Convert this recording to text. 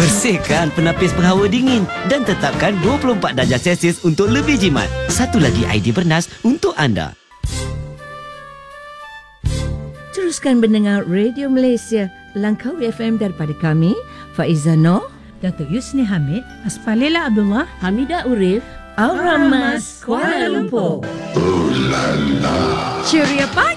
Bersihkan penapis penghawa dingin dan tetapkan 24 darjah Celsius untuk lebih jimat. Satu lagi idea bernas untuk anda. Teruskan mendengar Radio Malaysia, Langkawi FM daripada kami, Faiza Noh, Datuk Yusni Hamid, Aspalela Abdullah, Hamidah Urif, Auramas Kuala Lumpur. Ceria pagi.